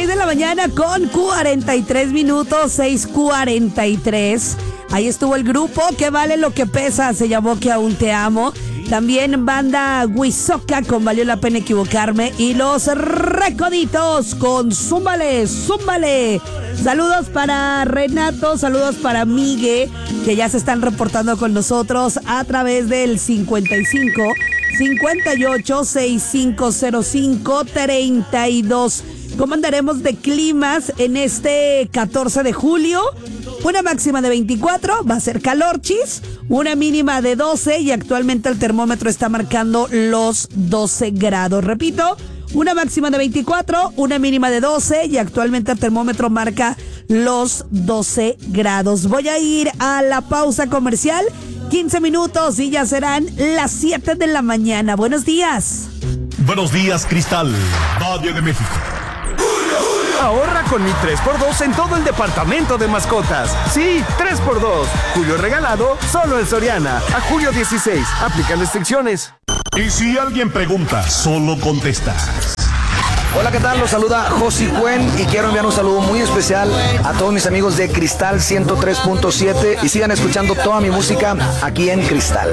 de la mañana con 43 minutos, 6:43. Ahí estuvo el grupo Que Vale Lo Que Pesa, se llamó Que Aún Te Amo. También banda Huizoca con Valió la Pena Equivocarme. Y los Recoditos con Zúmbale, Zúmbale. Saludos para Renato, saludos para Migue, que ya se están reportando con nosotros a través del 55 58 6505 32. ¿Cómo andaremos de climas en este 14 de julio? Una máxima de 24, va a ser calorchis, una mínima de 12 y actualmente el termómetro está marcando los 12 grados. Repito, una máxima de 24, una mínima de 12 y actualmente el termómetro marca los 12 grados. Voy a ir a la pausa comercial, 15 minutos y ya serán las 7 de la mañana. Buenos días. Buenos días, Cristal, Valle de México. Ahorra con mi 3x2 en todo el departamento de mascotas. Sí, 3x2. Julio regalado solo en Soriana. A julio 16. Aplican restricciones. Y si alguien pregunta, solo contesta. Hola, ¿qué tal? Los saluda Josi Cuen y quiero enviar un saludo muy especial a todos mis amigos de Cristal 103.7 y sigan escuchando toda mi música aquí en Cristal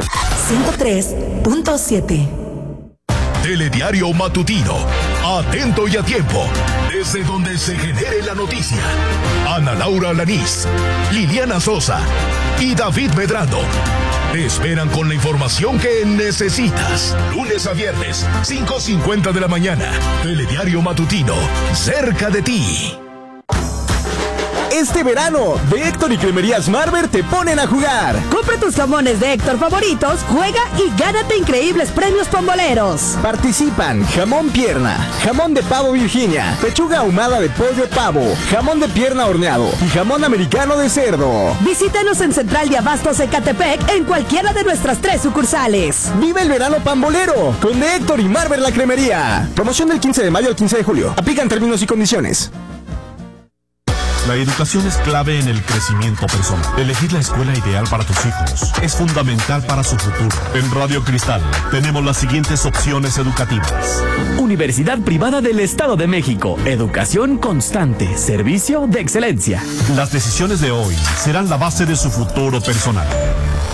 103.7. Telediario Matutino. Atento y a tiempo. Desde donde se genere la noticia. Ana Laura Alanís, Liliana Sosa y David Medrano te esperan con la información que necesitas. Lunes a viernes, 5:50 de la mañana. Telediario Matutino, cerca de ti. Este verano, de Héctor y Cremerías Marber te ponen a jugar. Compra tus jamones de Héctor favoritos, juega y gánate increíbles premios pamboleros. Participan jamón pierna, jamón de pavo Virginia, pechuga ahumada de pollo pavo, jamón de pierna horneado y jamón americano de cerdo. Visítanos en Central de Abastos Ecatepec en cualquiera de nuestras 3 sucursales. Vive el verano pambolero con de Héctor y Marber la Cremería. Promoción del 15 de mayo al 15 de julio. Aplican términos y condiciones. La educación es clave en el crecimiento personal. Elegir la escuela ideal para tus hijos es fundamental para su futuro. En Radio Cristal tenemos las siguientes opciones educativas. Universidad Privada del Estado de México. Educación constante. Servicio de excelencia. Las decisiones de hoy serán la base de su futuro personal.